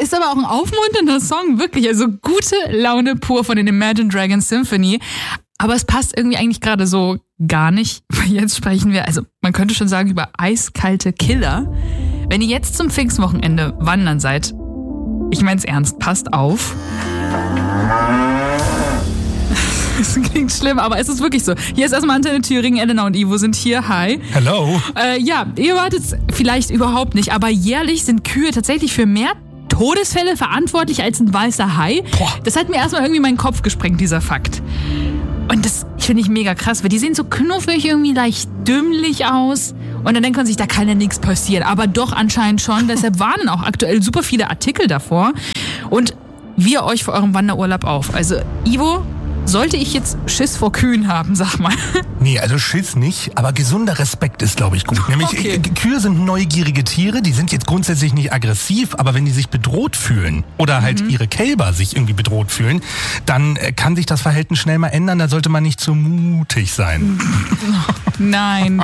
ist aber auch ein aufmunternder Song, wirklich. Also gute Laune pur von den Imagine Dragons Symphony. Aber es passt irgendwie eigentlich gerade so gar nicht, weil jetzt sprechen wir, also man könnte schon sagen, über eiskalte Killer. Wenn ihr jetzt zum Pfingstwochenende wandern seid, ich mein's ernst, passt auf. Das klingt schlimm, aber es ist wirklich so. Hier ist erstmal Antenne Thüringen, Elena und Ivo sind hier. Hi. Hello. Ja, ihr wartet es vielleicht überhaupt nicht, aber jährlich sind Kühe tatsächlich für mehr Todesfälle verantwortlich als ein weißer Hai. Boah. Das hat mir erstmal irgendwie meinen Kopf gesprengt, dieser Fakt. Und das finde ich mega krass, weil die sehen so knuffig, irgendwie leicht dümmlich aus. Und dann denkt man sich, da kann ja nichts passieren. Aber doch anscheinend schon. Deshalb warnen auch aktuell super viele Artikel davor. Und wir euch vor eurem Wanderurlaub auf. Also Ivo, sollte ich jetzt Schiss vor Kühen haben, sag mal? Nee, also Schiss nicht, aber gesunder Respekt ist, glaube ich, gut. Nämlich, Okay. Kühe sind neugierige Tiere, die sind jetzt grundsätzlich nicht aggressiv, aber wenn die sich bedroht fühlen oder halt ihre Kälber sich irgendwie bedroht fühlen, dann kann sich das Verhalten schnell mal ändern, da sollte man nicht zu mutig sein. Nein.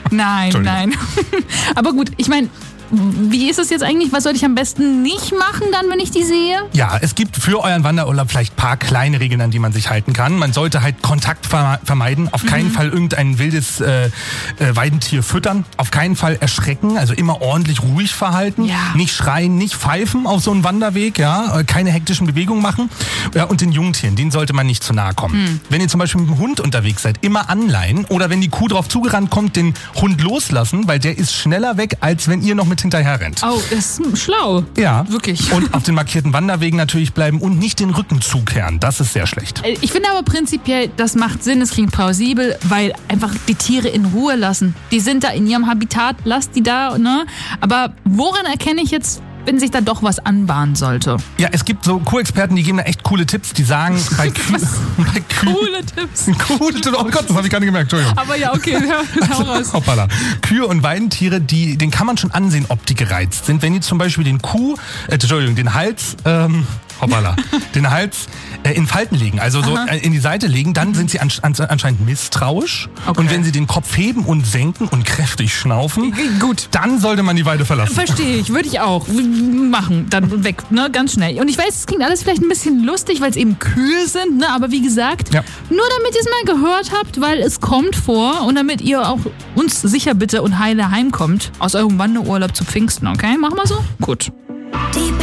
Aber gut, ich meine, wie ist es jetzt eigentlich? Was sollte ich am besten nicht machen dann, wenn ich die sehe? Ja, es gibt für euren Wanderurlaub vielleicht ein paar kleine Regeln, an die man sich halten kann. Man sollte halt Kontakt vermeiden, auf keinen Fall irgendein wildes Weidentier füttern, auf keinen Fall erschrecken, also immer ordentlich ruhig verhalten, Ja. nicht schreien, nicht pfeifen auf so einem Wanderweg, ja, keine hektischen Bewegungen machen. Ja, und den Jungtieren, denen sollte man nicht zu nahe kommen. Wenn ihr zum Beispiel mit dem Hund unterwegs seid, immer anleihen oder wenn die Kuh drauf zugerannt kommt, den Hund loslassen, weil der ist schneller weg, als wenn ihr noch mit hinterher rennt. Oh, das ist schlau. Ja. Wirklich. Und auf den markierten Wanderwegen natürlich bleiben und nicht den Rücken zukehren. Das ist sehr schlecht. Ich finde aber prinzipiell, das macht Sinn, es klingt plausibel, weil einfach die Tiere in Ruhe lassen. Die sind da in ihrem Habitat, lasst die da, ne? Aber woran erkenne ich jetzt, wenn sich da doch was anbahnen sollte? Ja, es gibt so Kuhexperten, die geben da echt coole Tipps. Die sagen, bei Kühen... Coole Tipps. Coole Tipps. Oh Gott, das habe ich gar nicht gemerkt. Entschuldigung. Aber ja, okay, hau raus. Hoppala. Kühe und Weidentiere, den kann man schon ansehen, ob die gereizt sind. Wenn die zum Beispiel den Hals, den Hals in Falten legen, also so in die Seite legen, dann sind sie anscheinend misstrauisch. Okay. Und wenn sie den Kopf heben und senken und kräftig schnaufen, Gut. dann sollte man die Weide verlassen. Verstehe ich, würde ich auch machen, dann weg, ne, ganz schnell. Und ich weiß, es klingt alles vielleicht ein bisschen lustig, weil es eben Kühe sind, ne, aber wie gesagt, Ja. nur damit ihr es mal gehört habt, weil es kommt vor und damit ihr auch uns sicher bitte und heile heimkommt aus eurem Wanderurlaub zu Pfingsten, okay? Machen wir so? Gut.